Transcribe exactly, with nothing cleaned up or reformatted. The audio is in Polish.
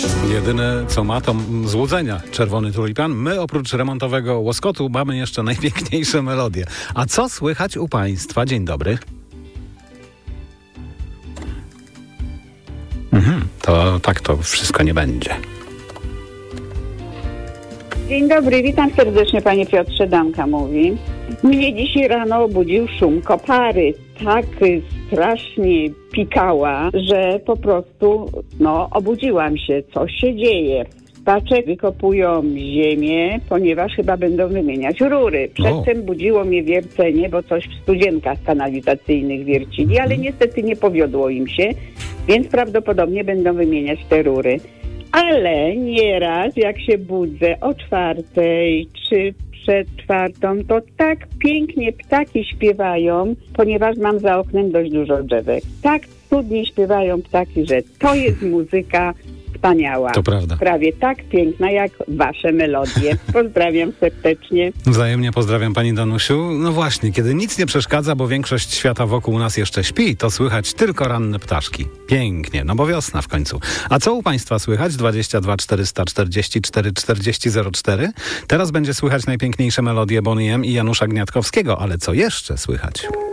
Jedyne co ma to złudzenia Czerwony Tulipan. My oprócz remontowego łoskotu mamy jeszcze najpiękniejsze melodie. A co słychać u Państwa? Dzień dobry. Mhm, to tak to wszystko nie będzie. Dzień dobry, witam serdecznie, panie Piotrze, Danka mówi. Mnie dzisiaj rano obudził szum kopary. Tak strasznie pikała, że po prostu, no, obudziłam się. Co się dzieje? Patrzę, wykopują ziemię, ponieważ chyba będą wymieniać rury. Przedtem budziło mnie wiercenie, bo coś w studzienkach kanalizacyjnych wiercili, ale niestety nie powiodło im się, więc prawdopodobnie będą wymieniać te rury. Ale nieraz, jak się budzę o czwartej czy przed czwartą, to tak pięknie ptaki śpiewają, ponieważ mam za oknem dość dużo drzewek. Tak cudnie śpiewają ptaki, że to jest muzyka wspaniała. To prawda. Prawie tak piękna jak wasze melodie. Pozdrawiam serdecznie. Wzajemnie pozdrawiam pani Danusiu. No właśnie, kiedy nic nie przeszkadza, bo większość świata wokół nas jeszcze śpi, to słychać tylko ranne ptaszki. Pięknie, no bo wiosna w końcu. A co u państwa słychać? dwadzieścia dwa czterysta czterdzieści cztery czterdzieści zero cztery. Teraz będzie słychać najpiękniejsze melodie Boney M i Janusza Gniatkowskiego, ale co jeszcze słychać?